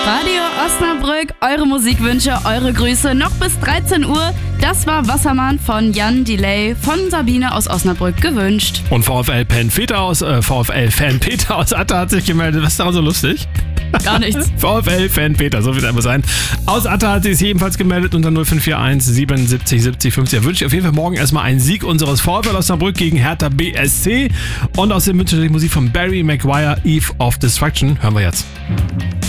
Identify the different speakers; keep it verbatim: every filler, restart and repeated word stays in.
Speaker 1: Radio Osnabrück, eure Musikwünsche, eure Grüße noch bis dreizehn Uhr. Das war Wassermann von Jan Delay von Sabine aus Osnabrück gewünscht.
Speaker 2: Und VfL Fan Peter aus äh, VfL-Fan Peter aus Atta hat sich gemeldet. Was ist daran so lustig?
Speaker 1: Gar nichts.
Speaker 2: VfL-Fan Peter, so wird es einfach sein. Aus Atta hat sich ebenfalls gemeldet unter null fünf vier eins siebenundsiebzig siebzig fünfzig. Da wünsche ich auf jeden Fall morgen erstmal einen Sieg unseres VfL Osnabrück gegen Hertha B S C. Und aus der Münchner Musik von Barry Maguire, Eve of Destruction, hören wir jetzt.